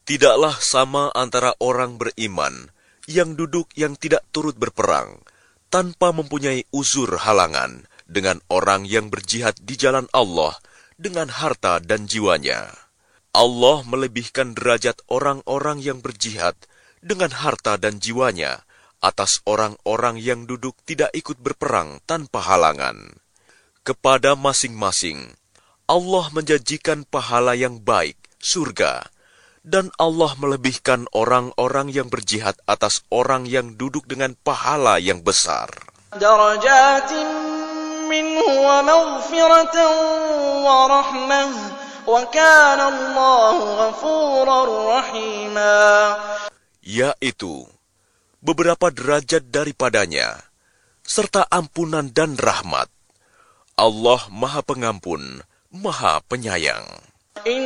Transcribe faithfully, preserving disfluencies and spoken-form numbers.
Tidaklah sama antara orang beriman yang duduk yang tidak turut berperang, tanpa mempunyai uzur halangan, dengan orang yang berjihad di jalan Allah dengan harta dan jiwanya. Allah melebihkan derajat orang-orang yang berjihad dengan harta dan jiwanya atas orang-orang yang duduk tidak ikut berperang tanpa halangan. Kepada masing-masing, Allah menjanjikan pahala yang baik, surga, dan Allah melebihkan orang-orang yang berjihad atas orang yang duduk dengan pahala yang besar. Darajatin minhu wa maghfiratan wa rahmah wa kana Allahu ghafurar rahima. Yaitu beberapa derajat daripadanya, serta ampunan dan rahmat. Allah Maha Pengampun, Maha Penyayang.